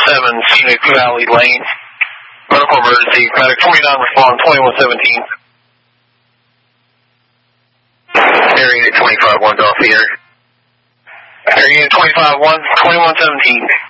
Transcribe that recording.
Scenic Valley Lane. Medical emergency. Medic 29 respond 2117. Area 25-1 off the air. Area 25-1, 2117.